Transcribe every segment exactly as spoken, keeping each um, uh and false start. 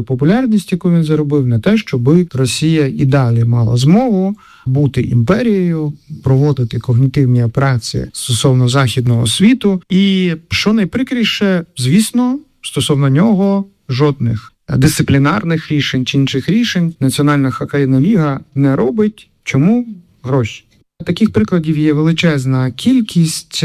популярність, яку він заробив, на те, щоб Росія і далі мала змогу бути імперією, проводити когнітивні операції стосовно західного світу. І що найприкріше, звісно, стосовно нього жодних дисциплінарних рішень чи інших рішень Національна хокейна ліга не робить. Чому? Гроші. Таких прикладів є величезна кількість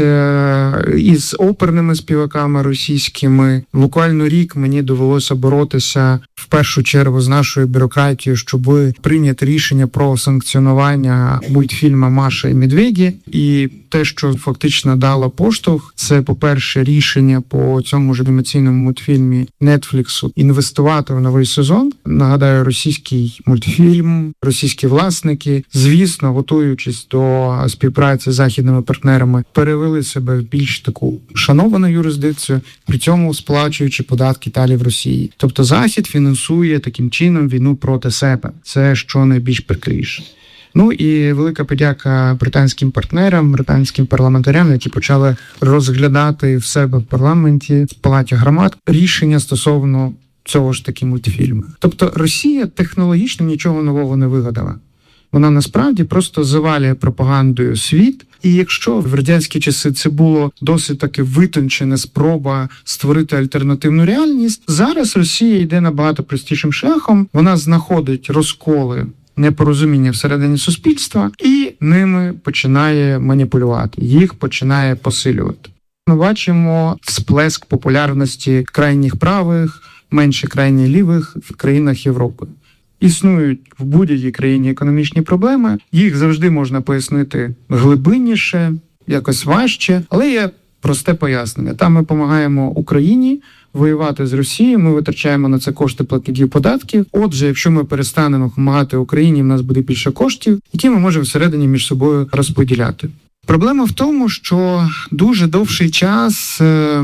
із оперними співаками російськими. Буквально рік мені довелося боротися в першу чергу з нашою бюрократією, щоб прийняти рішення про санкціонування мультфільму «Маша і Медведі». І те, що фактично дало поштовх, це, по-перше, рішення по цьому ж анімаційному мультфільмі Нетфліксу інвестувати в новий сезон. Нагадаю, російський мультфільм, російські власники, звісно, готуючись до співпраці з західними партнерами, перевели себе в більш таку шановану юрисдикцію, при цьому сплачуючи податки далі в Росії. Тобто Захід фінансує таким чином війну проти себе. Це що найбільш прикріше. Ну і велика подяка британським партнерам, британським парламентарям, які почали розглядати в себе в парламенті, в Палаті громад, рішення стосовно цього ж таки мультфільму. Тобто Росія технологічно нічого нового не вигадала. Вона насправді просто завалює пропагандою світ. І якщо в радянські часи це було досить таки витончена спроба створити альтернативну реальність, зараз Росія йде набагато простішим шляхом. Вона знаходить розколи, непорозуміння всередині суспільства і ними починає маніпулювати, їх починає посилювати. Ми бачимо сплеск популярності крайніх правих, менше крайніх лівих в країнах Європи. Існують в будь-якій країні економічні проблеми, їх завжди можна пояснити глибинніше, якось важче, але є просте пояснення. Там ми допомагаємо Україні воювати з Росією, ми витрачаємо на це кошти платників податків. Отже, якщо ми перестанемо допомагати Україні, в нас буде більше коштів, які ми можемо всередині між собою розподіляти. Проблема в тому, що дуже довший час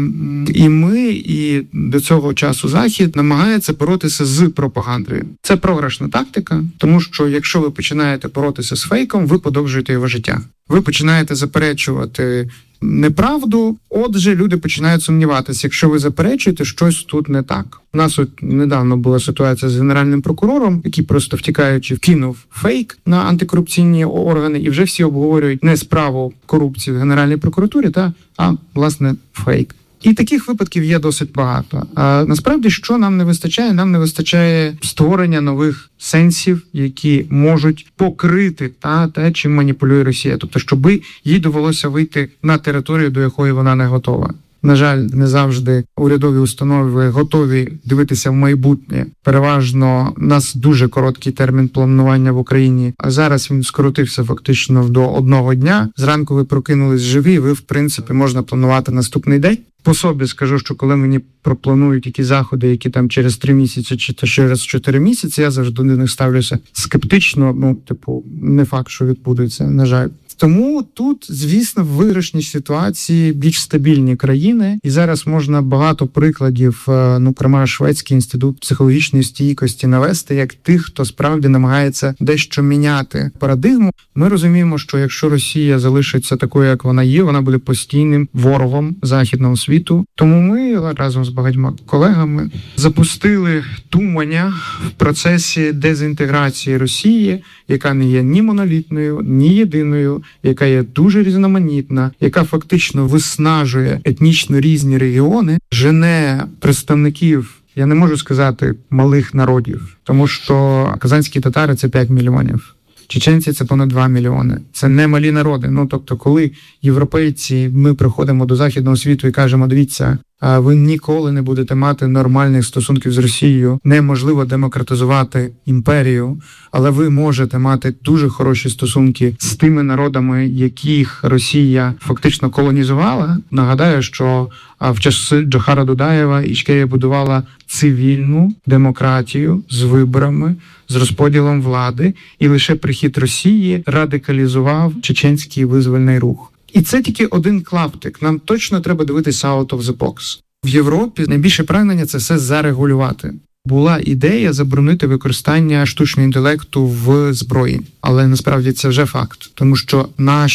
і ми, і до цього часу Захід намагається боротися з пропагандою. Це програшна тактика, тому що якщо ви починаєте боротися з фейком, ви подовжуєте його життя. Ви починаєте заперечувати неправду, отже, люди починають сумніватися, якщо ви заперечуєте, щось тут не так. У нас от недавно була ситуація з генеральним прокурором, який просто втікаючи вкинув фейк на антикорупційні органи, і вже всі обговорюють не справу корупції в Генеральній прокуратурі, та, а, власне, фейк. І таких випадків є досить багато. А насправді, що нам не вистачає? Нам не вистачає створення нових сенсів, які можуть покрити та, те, чим маніпулює Росія. Тобто, щоб їй довелося вийти на територію, до якої вона не готова. На жаль, не завжди урядові установи готові дивитися в майбутнє. Переважно у нас дуже короткий термін планування в Україні, а зараз він скоротився фактично до одного дня. Зранку ви прокинулись живі, ви, в принципі, можна планувати наступний день. По собі скажу, що коли мені пропланують які заходи, які там через три місяці чи через чотири місяці, я завжди до них ставлюся скептично, ну, типу, не факт, що відбудеться, на жаль. Тому тут, звісно, в виграшній ситуації більш стабільні країни, і зараз можна багато прикладів, ну, зокрема, Шведський інститут психологічної стійкості навести, як тих, хто справді намагається дещо міняти парадигму. Ми розуміємо, що якщо Росія залишиться такою, як вона є, вона буде постійним ворогом західного світу. Тому ми разом з багатьма колегами запустили думання в процесі дезінтеграції Росії, яка не є ні монолітною, ні єдиною, яка є дуже різноманітна, яка фактично виснажує етнічно різні регіони, жене представників, я не можу сказати, малих народів, тому що казанські татари – це п'ять мільйонів. Чеченці – це понад два мільйони. Це не малі народи. Ну, тобто, коли європейці, ми приходимо до західного світу і кажемо, дивіться, ви ніколи не будете мати нормальних стосунків з Росією, неможливо демократизувати імперію, але ви можете мати дуже хороші стосунки з тими народами, яких Росія фактично колонізувала. Нагадаю, що в часи Джохара Дудаєва Ічкерія будувала цивільну демократію з виборами, з розподілом влади, і лише прихід Росії радикалізував чеченський визвольний рух. І це тільки один клаптик. Нам точно треба дивитися out of the box. В Європі найбільше прагнення – це все зарегулювати. Була ідея заборонити використання штучного інтелекту в зброї. Але насправді це вже факт. Тому що наші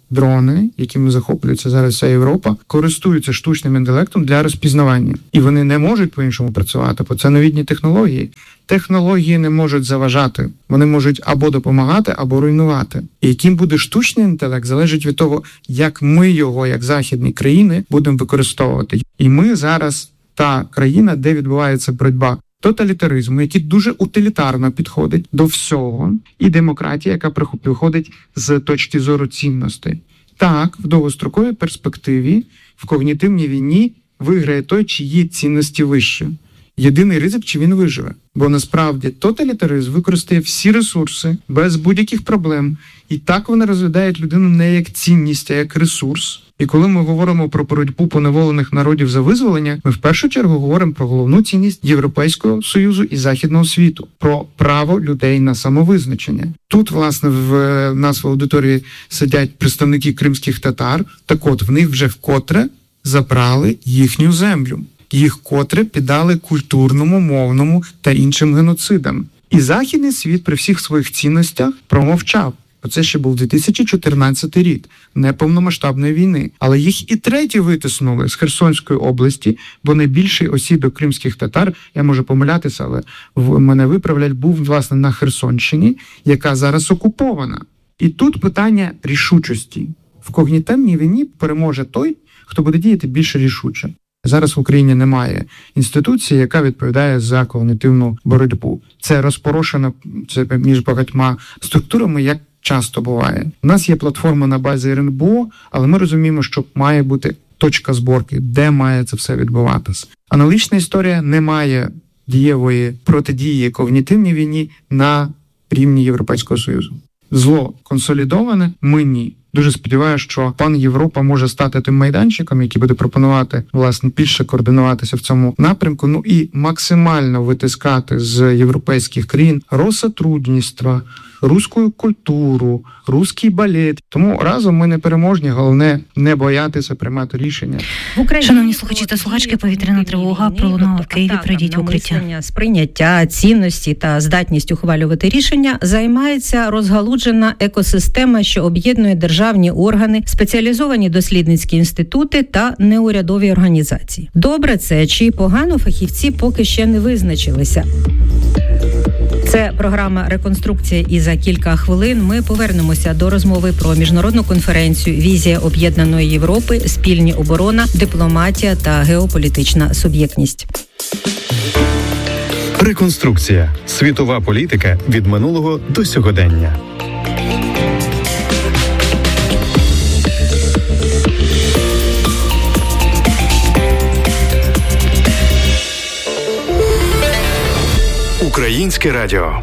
дрони, якими захоплюється зараз вся Європа, користуються штучним інтелектом для розпізнавання. І вони не можуть по-іншому працювати, бо це новітні технології. Технології не можуть заважати. Вони можуть або допомагати, або руйнувати. І яким буде штучний інтелект, залежить від того, як ми його, як західні країни, будемо використовувати. І ми зараз та країна, де відбувається боротьба тоталітаризму, який дуже утилітарно підходить до всього, і демократія, яка приходить з точки зору цінностей. Так, в довгостроковій перспективі, в когнітивній війні виграє той, чиї цінності вищі. Єдиний ризик, чи він виживе. Бо насправді тоталітаризм використає всі ресурси без будь-яких проблем. І так вони розглядають людину не як цінність, а як ресурс. І коли ми говоримо про боротьбу поневолених народів за визволення, ми в першу чергу говоримо про головну цінність Європейського Союзу і Західного світу, про право людей на самовизначення. Тут, власне, в нас в аудиторії сидять представники кримських татар, так от в них вже вкотре забрали їхню землю. Їх котре піддали культурному, мовному та іншим геноцидам. І Західний світ при всіх своїх цінностях промовчав. Оце ще був дві тисячі чотирнадцятий рік, неповномасштабної війни. Але їх і треті витиснули з Херсонської області, бо найбільший осідок кримських татар, я можу помилятися, але в мене виправлять, був, власне, на Херсонщині, яка зараз окупована. І тут питання рішучості. В когнітивній війні переможе той, хто буде діяти більш рішуче. Зараз в Україні немає інституції, яка відповідає за когнітивну боротьбу. Це розпорошено це між багатьма структурами, як часто буває. У нас є платформа на базі ер ен бе о, але ми розуміємо, що має бути точка зборки, де має це все відбуватися. Аналогічна історія: немає дієвої протидії когнітивній війні на рівні Європейського Союзу. Зло консолідоване, ми ні. Дуже сподіваюся, що пан Європа може стати тим майданчиком, який буде пропонувати, власне, більше координуватися в цьому напрямку, ну і максимально витискати з європейських країн розсотрудничество, руську культуру, руський балет. Тому разом ми не переможні, головне не боятися приймати рішення. Шановні слухачі та слухачки, повітряна тривога пролунала в Києві, прийдіть в укриття. Сприйняття, цінності та здатність ухвалювати рішення займається розгалуджена екосистема, що об'єднує державні органи, спеціалізовані дослідницькі інститути та неурядові організації. Добре це чи погано, фахівці поки ще не визначилися. Це програма «Реконструкція», і за кілька хвилин ми повернемося до розмови про міжнародну конференцію «Візія об'єднаної Європи. Спільні оборона, дипломатія та геополітична суб'єктність». Реконструкція. Світова політика від минулого до сьогодення. Українське радіо.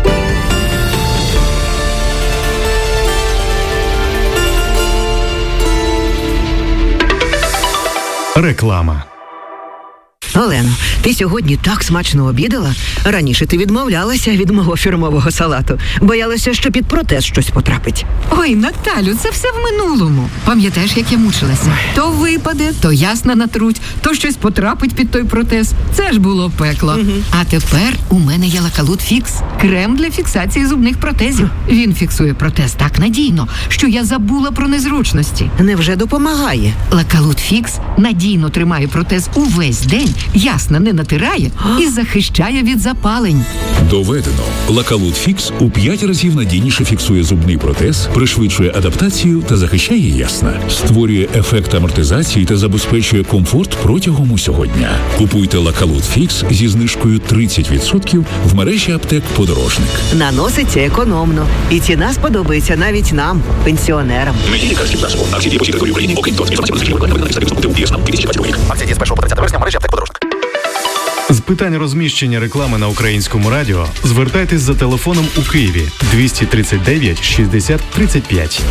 Реклама. Олено, ти сьогодні так смачно обідала. Раніше ти відмовлялася від мого фірмового салату. Боялася, що під протез щось потрапить. Ой, Наталю, це все в минулому. Пам'ятаєш, як я мучилася? То випаде, то ясна натруть, то щось потрапить під той протез. Це ж було пекло. Угу. А тепер у мене є Лакалут Фікс. Крем для фіксації зубних протезів. Він фіксує протез так надійно, що я забула про незручності. Невже допомагає? Лакалут Фікс надійно тримає протез увесь день, ясно не натирає і захищає від запалень. Доведено. Лакалут Фікс у п'ять разів надійніше фіксує зубний протез, пришвидшує адаптацію та захищає ясна. Створює ефект амортизації та забезпечує комфорт протягом усього дня. Купуйте Лакалут Фікс зі знижкою тридцять відсотків в мережі аптек «Подорожник». Наноситься економно. І ціна сподобається навіть нам, пенсіонерам. Мені лікарським засобом. Акції дії по всій території України. Окрім того, інформація про на сайті «Купуйте у Дієс» на дві тисячі двадцятого рік. Акція діє з першого по тридцяте вересня в мережі аптек «Подорожник». З питань розміщення реклами на Українському радіо звертайтесь за телефоном у Києві двісті тридцять дев'ять шістдесят тридцять п'ять.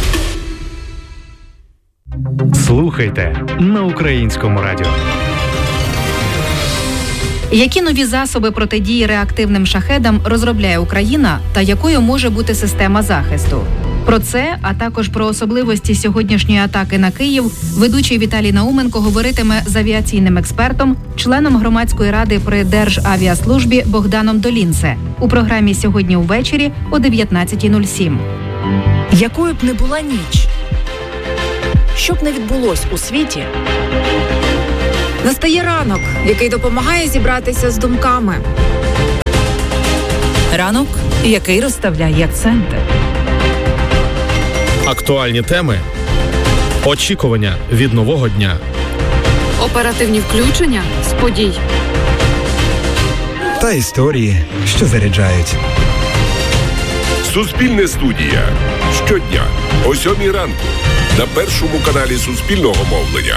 Слухайте на Українському радіо. Які нові засоби протидії реактивним шахедам розробляє Україна та якою може бути система захисту? Про це, а також про особливості сьогоднішньої атаки на Київ, ведучий Віталій Науменко говоритиме з авіаційним експертом, членом громадської ради при Державіаслужбі Богданом Долінце у програмі «Сьогодні увечері» о дев'ятнадцятій нуль сім. Якою б не була ніч, Що б не відбулось у світі, настає ранок, який допомагає зібратися з думками. Ранок, який розставляє акценти. Актуальні теми, очікування від нового дня. Оперативні включення з подій. Та історії, що заряджають. Суспільне студія. Щодня о сьомій ранку на першому каналі Суспільного мовлення.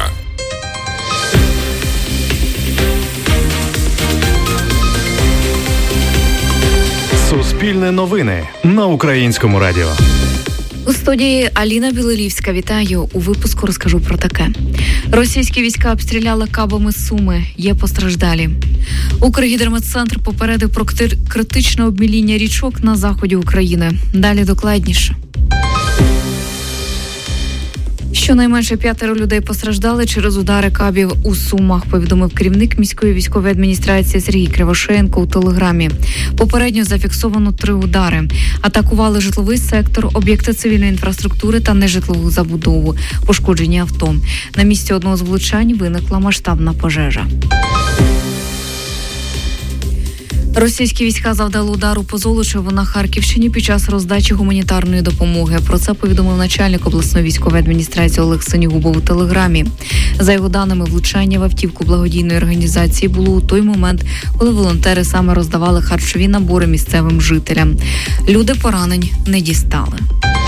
Суспільне новини на Українському радіо. У студії Аліна Білолівська. Вітаю. У випуску розкажу про таке. Російські війська обстріляли кабами Суми. Є постраждалі. Укргідрометцентр попередив про критичне обміління річок на заході України. Далі докладніше. Щонайменше п'ятеро людей постраждали через удари кабів у Сумах, повідомив керівник міської військової адміністрації Сергій Кривошеєнко у телеграмі. Попередньо зафіксовано три удари. Атакували житловий сектор, об'єкти цивільної інфраструктури та нежитлову забудову. Пошкоджені авто. На місці одного з влучань виникла масштабна пожежа. Російські війська завдали удару по Золочеву на Харківщині під час роздачі гуманітарної допомоги. Про це повідомив начальник обласної військової адміністрації Олег Синігубов у телеграмі. За його даними, влучання в автівку благодійної організації було у той момент, коли волонтери саме роздавали харчові набори місцевим жителям. Люди поранень не дістали.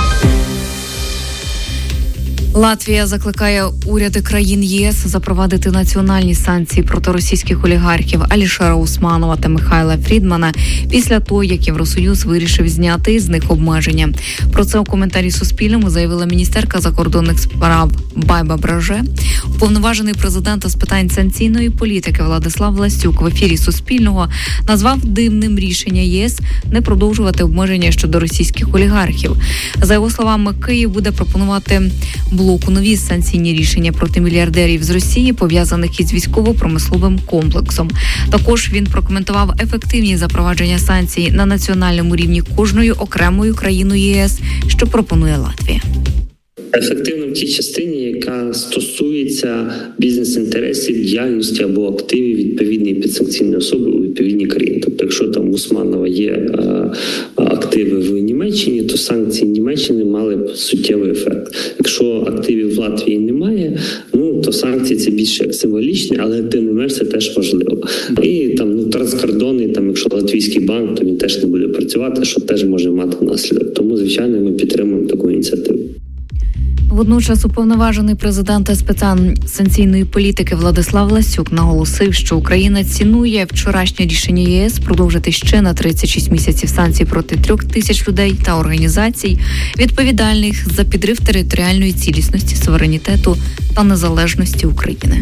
Латвія закликає уряди країн ЄС запровадити національні санкції проти російських олігархів Алішера Усманова та Михайла Фрідмана після того, як Євросоюз вирішив зняти із них обмеження. Про це у коментарі Суспільному заявила міністерка закордонних справ Байба Браже. Уповноважений президента з питань санкційної політики Владислав Власюк в ефірі Суспільного назвав дивним рішення ЄС не продовжувати обмеження щодо російських олігархів. За його словами, Київ буде пропонувати блоку нові санкційні рішення проти мільярдерів з Росії, пов'язаних із військово-промисловим комплексом. Також він прокоментував ефективність запровадження санкцій на національному рівні кожною окремою країною ЄС, що пропонує Латвія. Ефективно в тій частині, яка стосується бізнес-інтересів, діяльності або активів відповідної підсанкційної особи у відповідній країні. Тобто, якщо там у Усманова є е, активи в Німеччині, то санкції Німеччини мали б суттєвий ефект. Якщо активів в Латвії немає, ну то санкції це більше як символічні, але тим не менш це теж важливо. І там ну транскордонний, там якщо латвійський банк, то він теж не буде працювати, що теж може мати наслідок. Тому звичайно ми підтримуємо таку ініціативу. Водночас уповноважений президента з питань санкційної політики Владислав Власюк наголосив, що Україна цінує вчорашнє рішення ЄС продовжити ще на тридцять шість місяців санкцій проти трьох тисяч людей та організацій, відповідальних за підрив територіальної цілісності, суверенітету та незалежності України.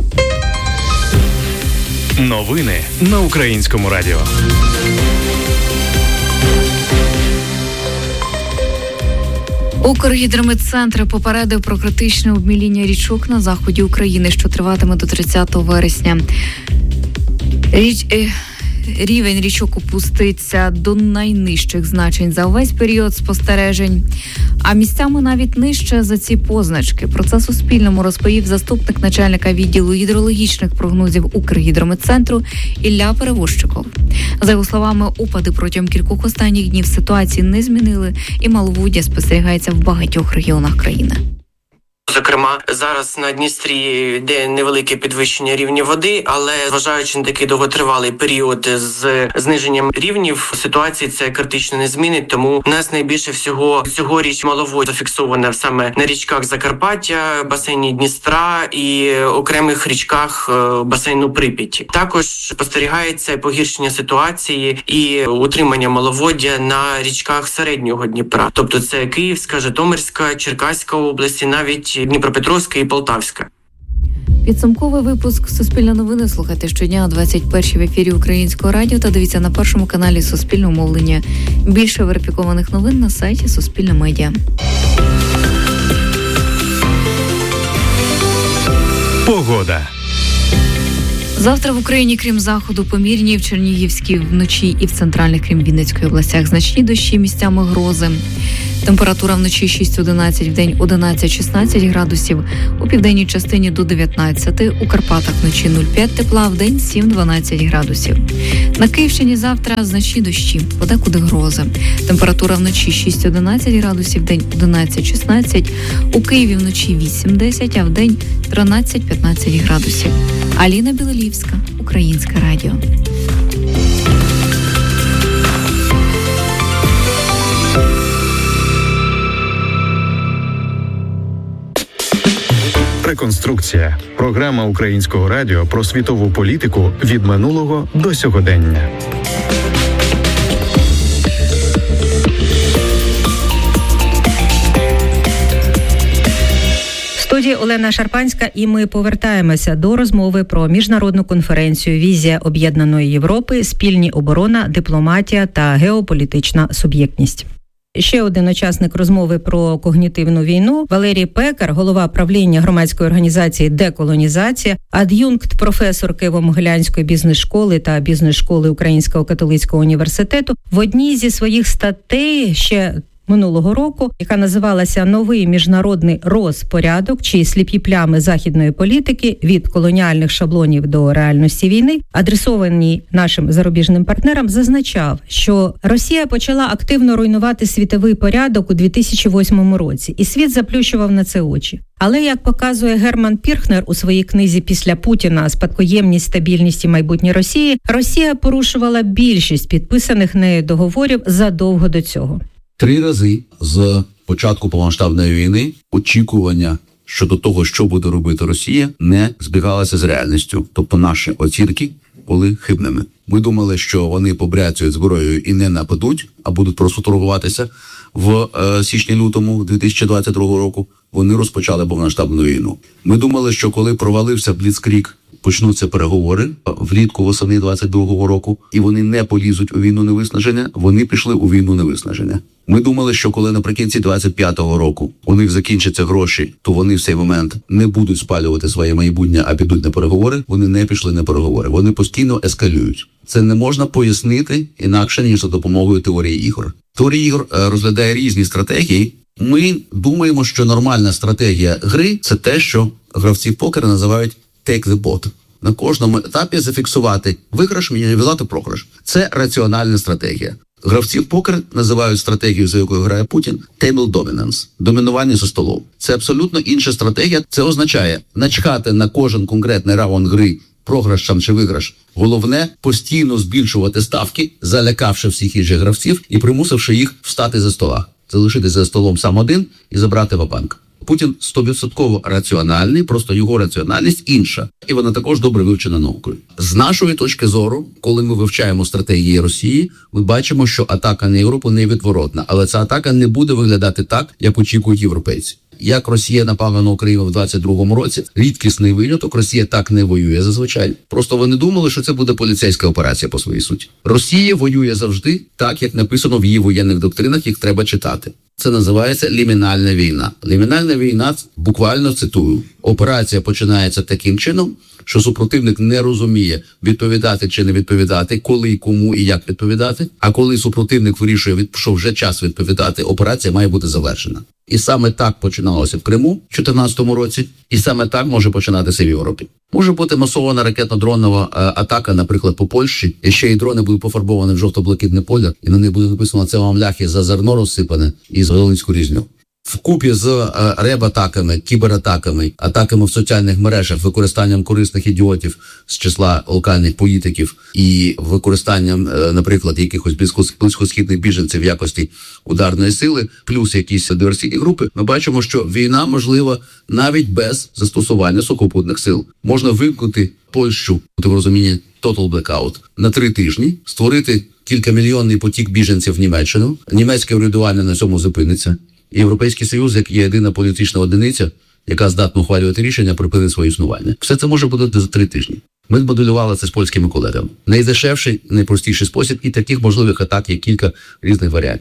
Новини на Українському радіо. Укргідрометцентр попередив про критичне обміління річок на заході України, що триватиме до тридцятого вересня. Річ... Рівень річок опуститься до найнижчих значень за увесь період спостережень, а місцями навіть нижче за ці позначки. Про це Суспільному розповів заступник начальника відділу гідрологічних прогнозів Укргідрометцентру Ілля Перевозчиков. За його словами, опади протягом кількох останніх днів ситуації не змінили, і маловоддя спостерігається в багатьох регіонах країни. Зокрема, зараз на Дністрі йде невелике підвищення рівня води, але зважаючи на такий довготривалий період з зниженням рівнів, ситуації це критично не змінить, тому у нас найбільше всього цьогоріч маловоддя зафіксоване саме на річках Закарпаття, басейні Дністра і окремих річках басейну Прип'яті. Також спостерігається погіршення ситуації і утримання маловоддя на річках середнього Дніпра, тобто це Київська, Житомирська, Черкаська області, навіть Дніпропетровська і Полтавська. Підсумковий випуск «Суспільне новини» слухайте щодня о двадцять першій в ефірі Українського радіо та дивіться на першому каналі Суспільного мовлення. Більше верифікованих новин на сайті Суспільне медіа. Погода. Завтра в Україні, крім заходу, помірні, в Чернігівській вночі і в центральних, крім Вінницької областях, значні дощі, місцями грози. Температура вночі шість-одинадцять, вдень одинадцять-шістнадцять градусів, у південній частині до дев'ятнадцяти, у Карпатах вночі нуль п'ять тепла, вдень сім-дванадцять градусів. На Київщині завтра значні дощі, подекуди грози. Температура вночі шість-одинадцять градусів, вдень одинадцять-шістнадцять, у Києві вночі вісім-десять, а вдень тринадцять-п'ятнадцять градусів. Аліна Білолівська, Українське радіо. Реконструкція. Програма Українського радіо про світову політику від минулого до сьогодення. В студії Олена Шарпанська, і ми повертаємося до розмови про міжнародну конференцію «Візія об'єднаної Європи. Спільні оборона, дипломатія та геополітична суб'єктність». Ще один учасник розмови про когнітивну війну – Валерій Пекар, голова правління громадської організації «Деколонізація», ад'юнкт професор Києво-Могилянської бізнес-школи та бізнес-школи Українського католицького університету. В одній зі своїх статей ще минулого року, яка називалася «Новий міжнародний розпорядок, чи сліпі плями західної політики від колоніальних шаблонів до реальності війни», адресованій нашим зарубіжним партнерам, зазначав, що Росія почала активно руйнувати світовий порядок у дві тисячі восьмому році, і світ заплющував на це очі. Але, як показує Герман Пірхнер у своїй книзі «Після Путіна. Спадкоємність, стабільність і майбутнє Росії», Росія порушувала більшість підписаних нею договорів задовго до цього. Три рази з початку повномасштабної війни очікування щодо того, що буде робити Росія, не збігалося з реальністю. Тобто наші оцінки були хибними. Ми думали, що вони побряцюють зброєю і не нападуть, а будуть просто торгуватися. В е, січні-лютому дві тисячі двадцять другого року вони розпочали повномасштабну війну. Ми думали, що коли провалився Бліцкриг, почнуться переговори влітку восени двадцять другого року, і вони не полізуть у війну невиснаження, вони пішли у війну невиснаження. Ми думали, що коли наприкінці двадцять п'ятого року у них закінчаться гроші, то вони в цей момент не будуть спалювати своє майбутнє, а підуть на переговори. Вони не пішли на переговори. Вони постійно ескалюють. Це не можна пояснити інакше, ніж за допомогою теорії ігор. Теорія ігор розглядає різні стратегії. Ми думаємо, що нормальна стратегія гри – це те, що гравці в покер називають «take the bot». На кожному етапі зафіксувати виграш, мінімізувати програш. Це раціональна стратегія. Гравці в покер називають стратегію, за якою грає Путін, «table dominance» – домінування за столом. Це абсолютно інша стратегія. Це означає начхати на кожен конкретний раунд гри, програш там чи виграш. Головне – постійно збільшувати ставки, залякавши всіх інших гравців і примусивши їх встати за стола. Залишитися за столом сам один і забрати ва-банк. Путін сто відсотків раціональний, просто його раціональність інша. І вона також добре вивчена наукою. З нашої точки зору, коли ми вивчаємо стратегії Росії, ми бачимо, що атака на Європу невідворотна. Але ця атака не буде виглядати так, як очікують європейці. Як Росія напала на Україну в двадцять другому році, рідкісний виняток, Росія так не воює зазвичай. Просто вони думали, що це буде поліцейська операція по своїй суті. Росія воює завжди так, як написано в її воєнних доктринах, їх треба читати. Це називається лімінальна війна. Лімінальна війна, буквально цитую, операція починається таким чином, що супротивник не розуміє, відповідати чи не відповідати, коли, кому і як відповідати. А коли супротивник вирішує, що вже час відповідати, операція має бути завершена. І саме так починалося в Криму в дві тисячі чотирнадцятому році, і саме так може починатися в Європі. Може бути масована ракетно-дронова атака, наприклад, по Польщі, і ще й дрони будуть пофарбовані в жовто-блакитний колір, і на них буде написано «це вам ляхи за зерно розсипане» і з Волинську різню. Вкупі з реб-атаками, кібератаками, атаками в соціальних мережах, використанням корисних ідіотів з числа локальних політиків і використанням, наприклад, якихось близькосхідних біженців в якості ударної сили, плюс якісь диверсійні групи, ми бачимо, що війна можлива навіть без застосування сухопутних сил. Можна вимкнути Польщу, в розумінні total blackout, на три тижні, створити кількамільйонний потік біженців в Німеччину, німецьке урядування на цьому зупиниться. Європейський Союз, як є єдина політична одиниця, яка здатна ухвалювати рішення, припинить своє існування. Все це може бути за три тижні. Ми змоделювали це з польськими колегами. Найдешевший, найпростіший спосіб, і таких можливих атак є кілька різних варіантів.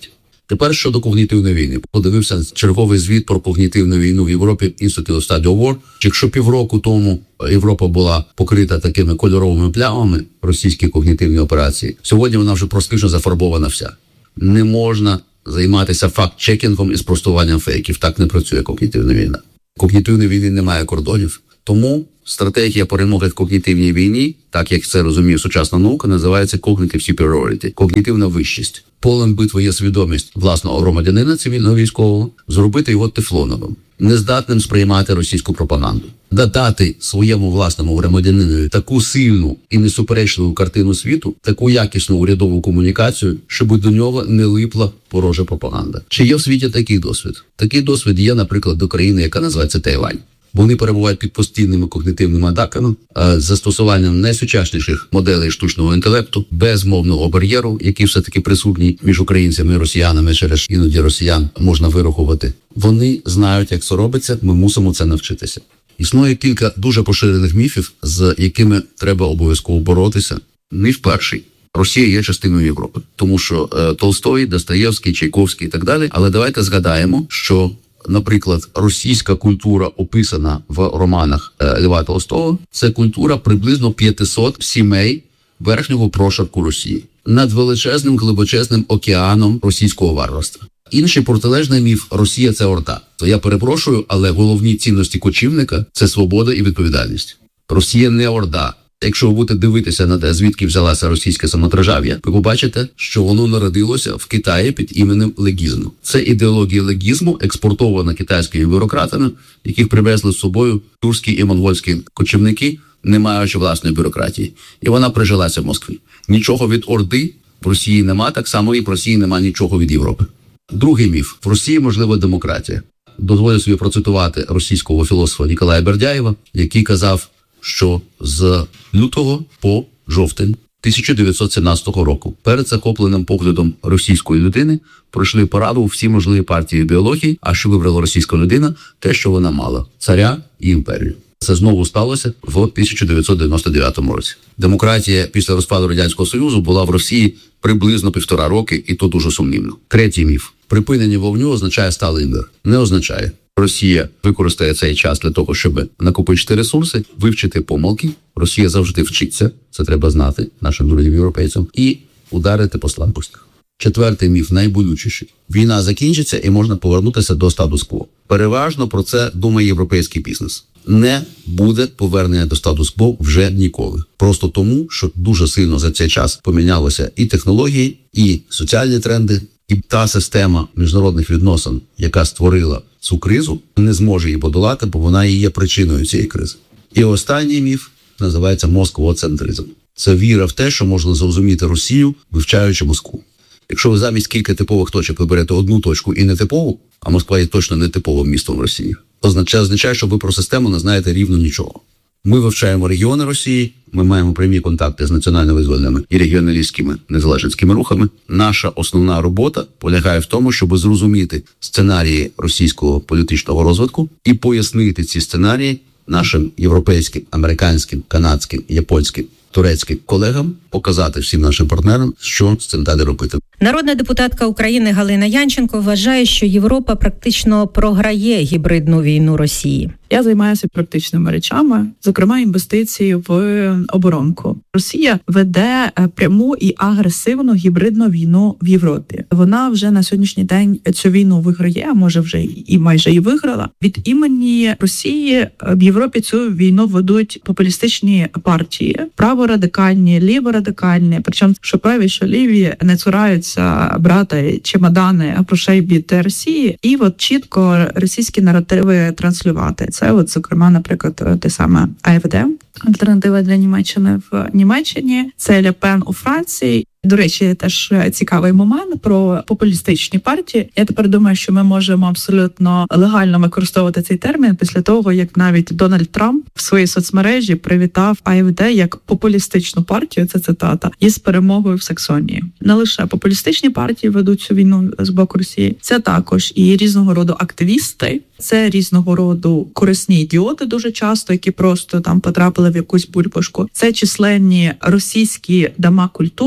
Тепер щодо когнітивної війни. Подивився черговий звіт про когнітивну війну в Європі Institute of Study of War. Якщо півроку тому Європа була покрита такими кольоровими плямами, російські когнітивні операції, сьогодні вона вже практично зафарбована вся. Не можна займатися факт-чекінгом і спростуванням фейків. Так не працює когнітивна війна. Когнітивної війни немає кордонів. Тому стратегія перемоги в когнітивній війні, так як це розуміє сучасна наука, називається cognitive superiority, когнітивна вищість. Полем битви є свідомість власного громадянина цивільного військового, зробити його тефлоновим, нездатним сприймати російську пропаганду. Додати своєму власному громадянинові таку сильну і несуперечливу картину світу, таку якісну урядову комунікацію, щоб до нього не липла ворожа пропаганда. Чи є в світі такий досвід? Такий досвід є, наприклад, до країни, яка називається Тайвань. Вони перебувають під постійними когнітивними атаками, з застосуванням найсучасніших моделей штучного інтелекту, без мовного бар'єру, який все-таки присутній між українцями і росіянами, через іноді росіян можна вирахувати. Вони знають, як це робиться, ми мусимо це навчитися. Існує кілька дуже поширених міфів, з якими треба обов'язково боротися. Міф перший. Росія є частиною Європи, тому що е, Толстой, Достоєвський, Чайковський і так далі. Але давайте згадаємо, що, наприклад, російська культура, описана в романах е, Льва Толстого, це культура приблизно п'ятсот сімей верхнього прошарку Росії над величезним глибочезним океаном російського варварства. Інший протилежний міф – Росія – це орда. То я перепрошую, але головні цінності кочівника – це свобода і відповідальність. Росія не орда. Якщо ви будете дивитися на те, звідки взялася російське самодержав'я, ви побачите, що воно народилося в Китаї під іменем легізму. Це ідеологія легізму, експортована китайськими бюрократами, яких привезли з собою турські і монгольські кочівники, не маючи власної бюрократії. І вона прижилася в Москві. Нічого від орди в Росії нема, так само і в Росії нема нічого від Європи. Другий міф. В Росії можлива демократія. Дозволю собі процитувати російського філософа Ніколая Бердяєва, який казав, що з лютого по жовтень тисяча дев'ятсот сімнадцятого року перед захопленим поглядом російської людини пройшли параду всі можливі партії біології, а що вибрала російська людина – те, що вона мала – царя і імперію. Це знову сталося в тисяча дев'ятсот дев'яносто дев'ятому році. Демократія після розпаду Радянського Союзу була в Росії приблизно півтора роки, і то дуже сумнівно. Третій міф. Припинення вогню означає сталий мир. Не означає. Росія використає цей час для того, щоб накопичити ресурси, вивчити помилки. Росія завжди вчиться, це треба знати нашим друзям європейцям, і ударити по слабкостях. Четвертий міф, найболючіший. Війна закінчиться і можна повернутися до статус-кво. Переважно про це думає європейський бізнес. Не буде повернення до статус-кво вже ніколи. Просто тому, що дуже сильно за цей час помінялися і технології, і соціальні тренди, і та система міжнародних відносин, яка створила цю кризу, не зможе її подолати, бо вона і є причиною цієї кризи. І останній міф називається москвоцентризм. Це віра в те, що можна зрозуміти Росію, вивчаючи Москву. Якщо ви замість кілька типових точок виберете одну точку і не типову, а Москва є точно не типовим містом Росії, то це означає, що ви про систему не знаєте рівно нічого. Ми вивчаємо регіони Росії, ми маємо прямі контакти з національно-визвольними і регіоналістськими незалежницькими рухами. Наша основна робота полягає в тому, щоб зрозуміти сценарії російського політичного розвитку і пояснити ці сценарії нашим європейським, американським, канадським, японським, турецьким колегам, показати всім нашим партнерам, що з цим далі робити. Народна депутатка України Галина Янченко вважає, що Європа практично програє гібридну війну Росії. Я займаюся практичними речами, зокрема інвестиції в оборонку. Росія веде пряму і агресивну гібридну війну в Європі. Вона вже на сьогоднішній день цю війну виграє, а може вже і майже і виграла. Від імені Росії в Європі цю війну ведуть популістичні партії, праворадикальні, ліворадикальні, причому що праві, що ліві не цураються брати чемодани грошей від Росії і от чітко російські наративи транслювати. Це от, зокрема, наприклад, те саме АФД, альтернатива для Німеччини в Німеччині, це Ле Пен у Франції. До речі, теж цікавий момент про популістичні партії. Я тепер думаю, що ми можемо абсолютно легально використовувати цей термін після того, як навіть Дональд Трамп в своїй соцмережі привітав АФД як популістичну партію, це цитата, із перемогою в Саксонії. Не лише популістичні партії ведуть цю війну з боку Росії, це також і різного роду активісти, це різного роду корисні ідіоти дуже часто, які просто там потрапили в якусь бульбашку. Це численні російські дома культури, це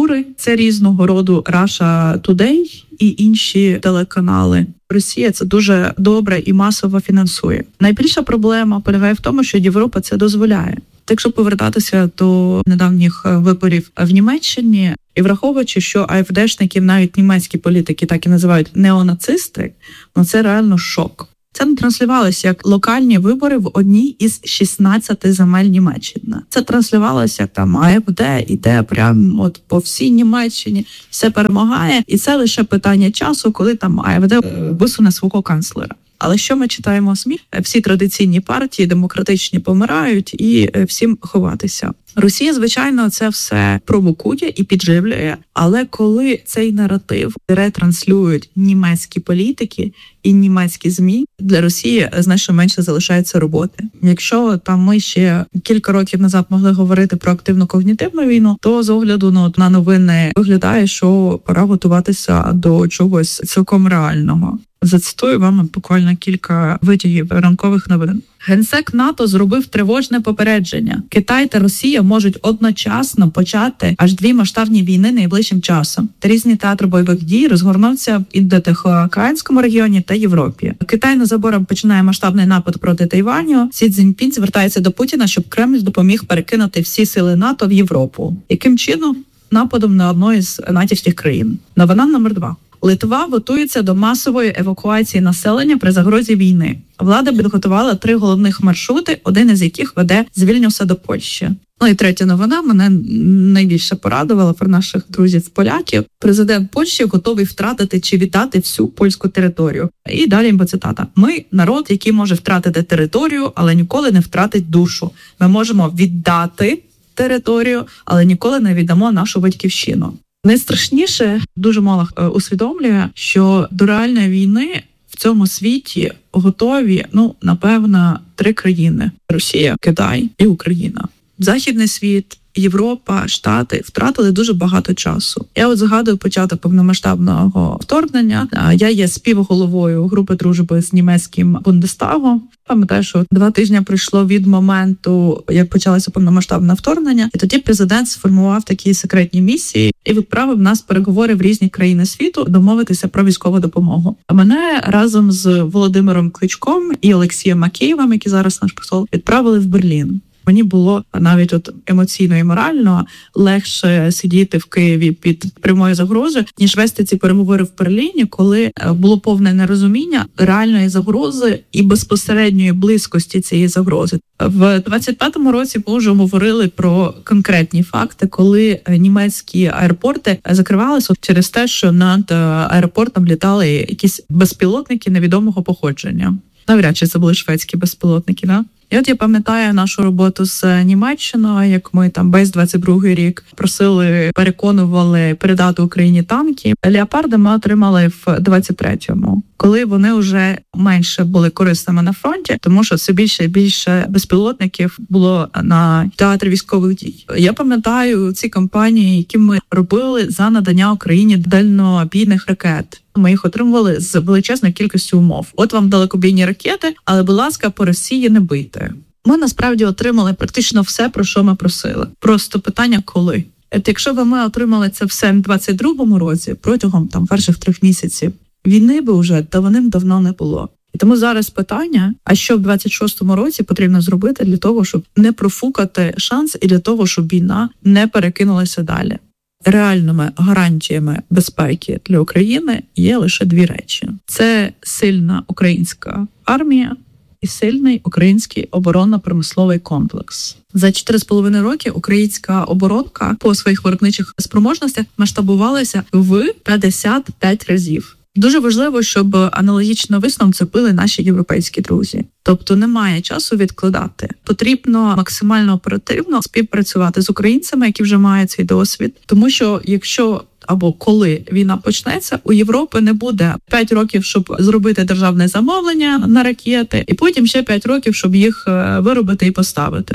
Це різного роду Russia Today і інші телеканали. Росія це дуже добре і масово фінансує. Найбільша проблема полягає в тому, що Європа це дозволяє. Якщо повертатися до недавніх виборів в Німеччині, і враховуючи, що АФДшників навіть німецькі політики так і називають неонацисти, ну це реально шок. Це не транслювалося як локальні вибори в одній із шістнадцяти земель Німеччини. Це транслювалося як там АФД іде прямо от по всій Німеччині, все перемагає. І це лише питання часу, коли там АФД висуне свого канцлера. Але що ми читаємо в СМІ? Всі традиційні партії демократичні помирають і всім ховатися. Росія, звичайно, це все провокує і підживлює, але коли цей наратив ретранслюють німецькі політики і німецькі ЗМІ, для Росії значно менше залишається роботи. Якщо там ми ще кілька років назад могли говорити про активну когнітивну війну, то з огляду ну, на новини виглядає, що пора готуватися до чогось цілком реального. Зацитую вам буквально кілька витягів ранкових новин. Генсек НАТО зробив тривожне попередження. Китай та Росія можуть одночасно почати аж дві масштабні війни найближчим часом. Та різні театри бойових дій розгорнуться в Індотихоокеанському регіоні та Європі. Китай незабаром починає масштабний напад проти Тайваню. Сі Цзіньпін звертається до Путіна, щоб Кремль допоміг перекинути всі сили НАТО в Європу. Яким чином? Нападом на одну із натівських країн. Новина номер два. Литва готується до масової евакуації населення при загрозі війни. Влада підготувала три головних маршрути, один із яких веде з Вільнюса до Польщі. Ну і третя новина мене найбільше порадувала про наших друзів-поляків. Президент Польщі готовий втратити чи віддати всю польську територію. І далі бо цитата. Ми – народ, який може втратити територію, але ніколи не втратить душу. Ми можемо віддати територію, але ніколи не віддамо нашу батьківщину. Найстрашніше, дуже мало усвідомлює, що до реальної війни в цьому світі готові, ну, напевно, три країни. Росія, Китай і Україна. Західний світ, Європа, Штати втратили дуже багато часу. Я от згадую початок повномасштабного вторгнення. Я є співголовою групи дружби з німецьким Бундестагом. Пам'ятаю, що два тижні пройшло від моменту, як почалося повномасштабне вторгнення, і тоді президент сформував такі секретні місії і відправив нас переговори в різні країни світу домовитися про військову допомогу. А мене разом з Володимиром Кличком і Олексієм Макеєвим, який зараз наш посол, відправили в Берлін. Мені було навіть от емоційно і морально легше сидіти в Києві під прямою загрозою, ніж вести ці переговори в Берліні, коли було повне нерозуміння реальної загрози і безпосередньої близькості цієї загрози. В двадцять п'ятому році ми вже говорили про конкретні факти, коли німецькі аеропорти закривалися через те, що над аеропортом літали якісь безпілотники невідомого походження. Навряд чи це були шведські безпілотники, да? І от я пам'ятаю нашу роботу з Німеччиною, як ми там весь двадцять другий рік просили, переконували передати Україні танки. Леопарди ми отримали в двадцять третьому, коли вони вже менше були корисними на фронті, тому що все більше і більше безпілотників було на театрі військових дій. Я пам'ятаю ці кампанії, які ми робили за надання Україні дальнобійних ракет. Ми їх отримували з величезною кількістю умов. От вам далекобійні ракети, але, будь ласка, по Росії не бийте. Ми насправді отримали практично все, про що ми просили. Просто питання коли. От якщо б ми отримали це все в двадцять другому році, протягом там перших трьох місяців, війни би вже давним-давно не було. І тому зараз питання, а що в двадцять шостому році потрібно зробити для того, щоб не профукати шанс і для того, щоб війна не перекинулася далі. Реальними гарантіями безпеки для України є лише дві речі. Це сильна українська армія і сильний український оборонно-промисловий комплекс. За чотири з половиною роки українська оборонка по своїх виробничих спроможностях масштабувалася в п'ятдесят п'ять разів. Дуже важливо, щоб аналогічно висновок зробили наші європейські друзі. Тобто немає часу відкладати. Потрібно максимально оперативно співпрацювати з українцями, які вже мають цей досвід. Тому що якщо або коли війна почнеться, у Європи не буде п'ять років, щоб зробити державне замовлення на ракети, і потім ще п'ять років, щоб їх виробити і поставити.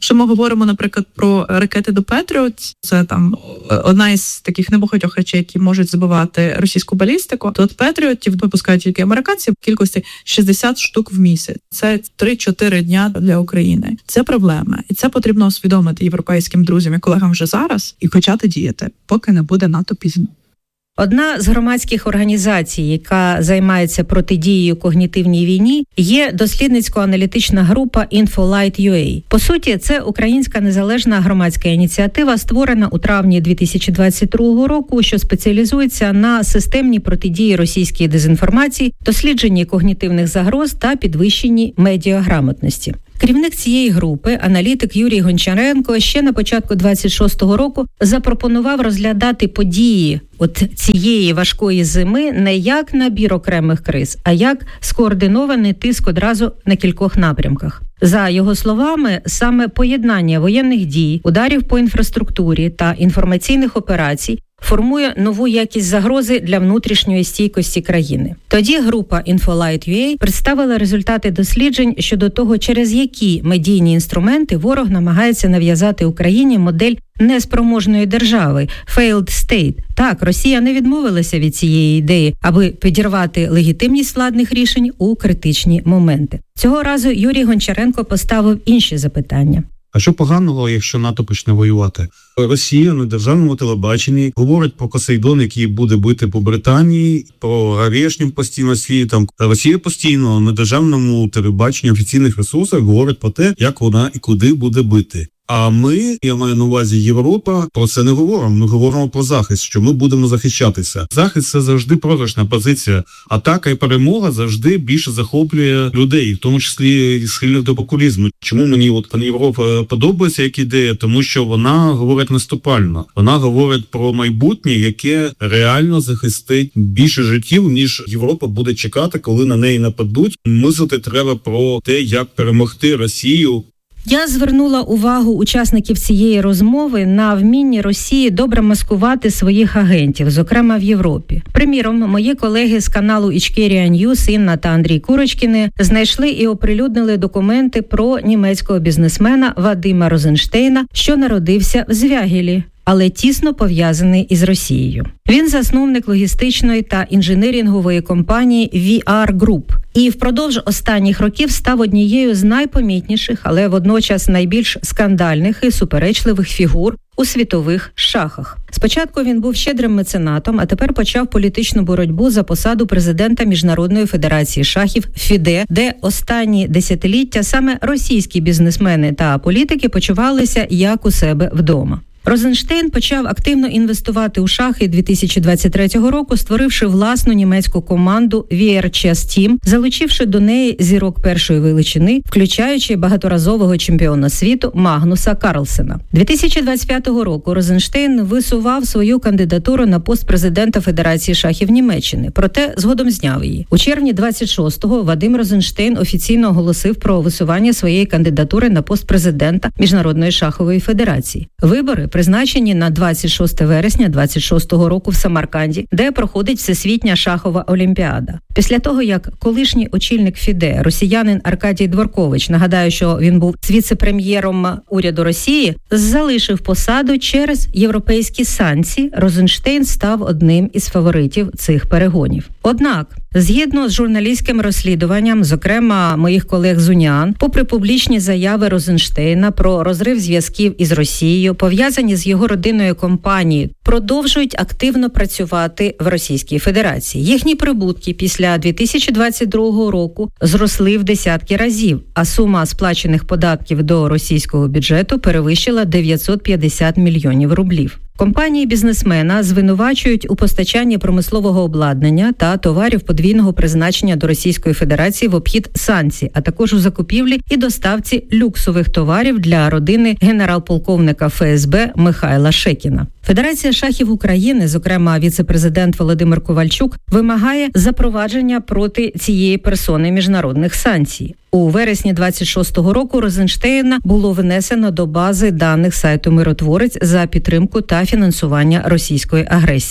Що ми говоримо, наприклад, про ракети до Петріот, це там одна із таких небагатьох речей, які можуть забивати російську балістику. То от Петріотів випускають тільки американці в кількості шістдесят штук в місяць. Це три-чотири дня для України. Це проблема. І це потрібно усвідомити європейським друзям і колегам вже зараз і почати діяти, поки не буде надто пізно. Одна з громадських організацій, яка займається протидією когнітивній війні, є дослідницько-аналітична група InfoLight.ua. По суті, це українська незалежна громадська ініціатива, створена у травні дві тисячі двадцять другого року, що спеціалізується на системній протидії російській дезінформації, дослідженні когнітивних загроз та підвищенні медіаграмотності. Керівник цієї групи, аналітик Юрій Гончаренко, ще на початку двадцять шостого року запропонував розглядати події от цієї важкої зими не як набір окремих криз, а як скоординований тиск одразу на кількох напрямках. За його словами, саме поєднання воєнних дій, ударів по інфраструктурі та інформаційних операцій формує нову якість загрози для внутрішньої стійкості країни. Тоді група InfoLight.ua представила результати досліджень щодо того, через які медійні інструменти ворог намагається нав'язати Україні модель неспроможної держави – failed state. Так, Росія не відмовилася від цієї ідеї, аби підірвати легітимність складних рішень у критичні моменти. Цього разу Юрій Гончаренко поставив інші запитання. А що поганого, якщо НАТО почне воювати? Росія на державному телебаченні говорить про Посейдон, який буде бити по Британії, про Гавєшнім постійно світом. Росія постійно на державному телебаченні, офіційних ресурсах говорить про те, як вона і куди буде бити. А ми, я маю на увазі Європа, про це не говоримо. Ми говоримо про захист, що ми будемо захищатися. Захист – це завжди програшна позиція. Атака і перемога завжди більше захоплює людей, в тому числі схильних до популізму. Чому мені от пані Європа подобається як ідея? Тому що вона говорить наступально. Вона говорить про майбутнє, яке реально захистить більше життів, ніж Європа буде чекати, коли на неї нападуть. Мислити треба про те, як перемогти Росію. Я звернула увагу учасників цієї розмови на вмінні Росії добре маскувати своїх агентів, зокрема в Європі. Приміром, мої колеги з каналу Ічкерія Ньюс, Інна та Андрій Курочкіни, знайшли і оприлюднили документи про німецького бізнесмена Вадима Розенштейна, що народився в Звягілі, але тісно пов'язаний із Росією. Він засновник логістичної та інженерингової компанії ві ар Group і впродовж останніх років став однією з найпомітніших, але водночас найбільш скандальних і суперечливих фігур у світових шахах. Спочатку він був щедрим меценатом, а тепер почав політичну боротьбу за посаду президента Міжнародної федерації шахів ФІДЕ, де останні десятиліття саме російські бізнесмени та політики почувалися як у себе вдома. Розенштейн почав активно інвестувати у шахи дві тисячі двадцять третього року, створивши власну німецьку команду ві ар Chess Team, залучивши до неї зірок першої величини, включаючи багаторазового чемпіона світу Магнуса Карлсена. дві тисячі двадцять п'ятого року Розенштейн висував свою кандидатуру на пост президента Федерації шахів Німеччини, проте згодом зняв її. У червні двадцять шостого Вадим Розенштейн офіційно оголосив про висування своєї кандидатури на пост президента Міжнародної шахової федерації. Вибори призначені на двадцять шосте вересня двадцять шостого року в Самарканді, де проходить Всесвітня шахова олімпіада. Після того, як колишній очільник ФІДЕ, росіянин Аркадій Дворкович, нагадаю, що він був віце-прем'єром уряду Росії, залишив посаду через європейські санкції, Розенштейн став одним із фаворитів цих перегонів. Однак, згідно з журналістським розслідуванням, зокрема моїх колег з УНІАН, попри публічні заяви Розенштейна про розрив зв'язків із Росією, пов'язані з його родиною компанії, продовжують активно працювати в Російській Федерації. Їхні прибутки після дві тисячі двадцять другого року зросли в десятки разів, а сума сплачених податків до російського бюджету перевищила дев'ятсот п'ятдесят мільйонів рублів. Компанії бізнесмена звинувачують у постачанні промислового обладнання та товарів подвійного призначення до Російської Федерації в обхід санкцій, а також у закупівлі і доставці люксових товарів для родини генерал-полковника еф ес бе Михайла Шекіна. Федерація шахів України, зокрема віце-президент Володимир Ковальчук, вимагає запровадження проти цієї персони міжнародних санкцій. У вересні двадцять шостого року Розенштейна було внесено до бази даних сайту «Миротворець» за підтримку та фінансування російської агресії.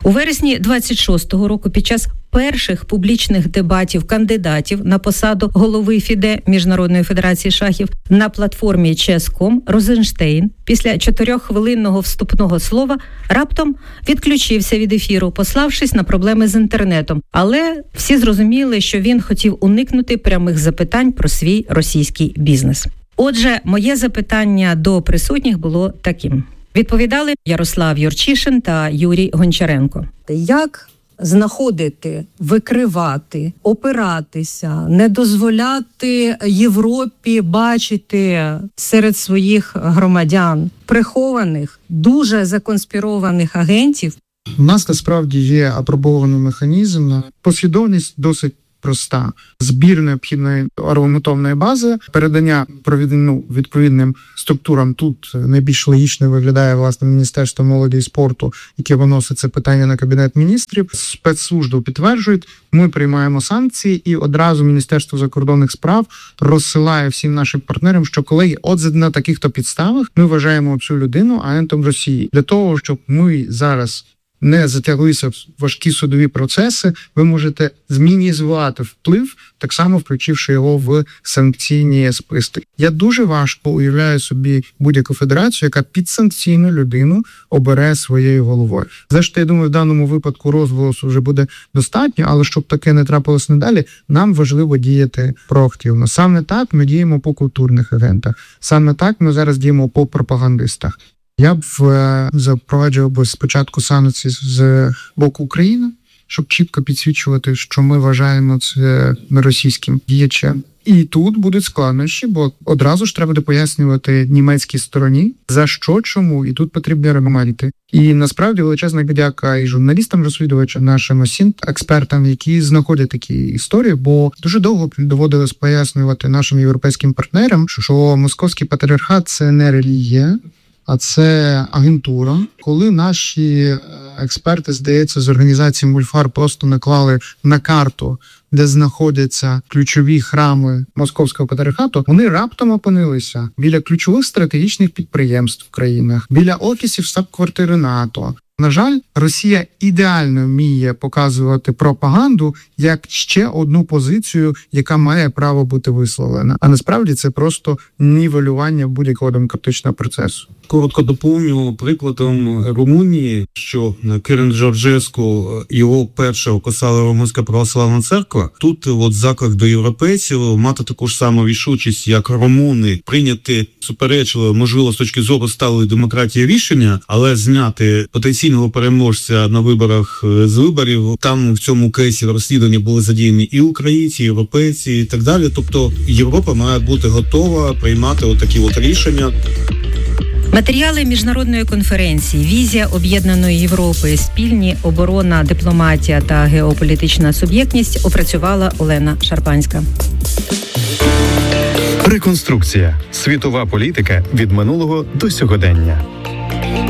У вересні двадцять шостого року під час перших публічних дебатів кандидатів на посаду голови ФІДЕ Міжнародної федерації шахів на платформі чес крапка ком Розенштейн після чотирьоххвилинного вступного слова раптом відключився від ефіру, пославшись на проблеми з інтернетом. Але всі зрозуміли, що він хотів уникнути прямих запитань про свій російський бізнес. Отже, моє запитання до присутніх було таким. Відповідали Ярослав Юрчишин та Юрій Гончаренко. Як знаходити, викривати, опиратися, не дозволяти Європі бачити серед своїх громадян прихованих, дуже законспірованих агентів? У нас насправді є апробований механізм. Послідовність досить проста. Збір необхідної аргументовної бази, передання ну, відповідним структурам. Тут найбільш логічно виглядає, власне, Міністерство молоді і спорту, яке виносить це питання на Кабінет міністрів. Спецслужби підтверджують, ми приймаємо санкції, і одразу Міністерство закордонних справ розсилає всім нашим партнерам, що, колеги, от на таких-то підставах ми вважаємо цю людину агентом Росії. Для того, щоб ми зараз не затяглися в важкі судові процеси, ви можете змінізувати вплив, так само включивши його в санкційні списки. Я дуже важко уявляю собі будь-яку федерацію, яка підсанкційну людину обере своєю головою. Зрештою, я думаю, в даному випадку розголосу вже буде достатньо, але щоб таке не трапилось надалі, нам важливо діяти проактивно. Саме так ми діємо по культурних агентах. Саме так ми зараз діємо по пропагандистах. Я б запроваджував би спочатку санкції з боку України, щоб чітко підсвічувати, що ми вважаємо це російським діячем. І тут будуть складнощі, бо одразу ж треба буде пояснювати німецькій стороні, за що, чому, і тут потрібні аргументи. І насправді величезна подяка і журналістам-розслідувачам, нашим експертам, які знаходять такі історії, бо дуже довго доводилось пояснювати нашим європейським партнерам, що московський патріархат – це не релігія, а це агентура. Коли наші експерти, здається, з організації Мульфар просто наклали на карту, де знаходяться ключові храми московського патріархату, вони раптом опинилися біля ключових стратегічних підприємств в країнах, біля офісів штаб-квартири НАТО. На жаль, Росія ідеально вміє показувати пропаганду як ще одну позицію, яка має право бути висловлена. А насправді це просто нівелювання будь-якого демократичного процесу. Коротко доповню прикладом Румунії, що Кирил Джорджеску, його перша окосала Румунська православна церква. Тут от заклик до європейців мати таку ж саму рішучість, як румуни, прийняти суперечливе, можливо, з точки зору сталої демократії рішення, але зняти потенційного переможця на виборах з виборів. Там в цьому кейсі розслідування були задіяні і українці, і європейці, і так далі. Тобто Європа має бути готова приймати отакі от рішення. Матеріали міжнародної конференції «Візія об'єднаної Європи. Спільні оборона, дипломатія та геополітична суб'єктність» опрацювала Олена Шарпанська. Реконструкція. Світова політика від минулого до сьогодення.